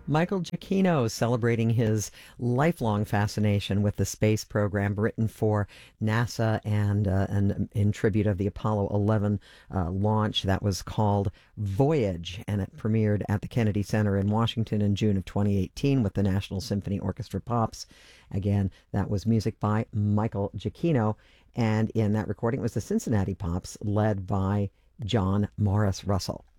Michael Giacchino celebrating his lifelong fascination with the space program written for NASA and in tribute of the Apollo 11 launch that was called Voyage, and it premiered at the Kennedy Center in Washington in June of 2018 with the National Symphony Orchestra Pops. Again, that was music by Michael Giacchino, and in that recording it was the Cincinnati Pops led by John Morris Russell.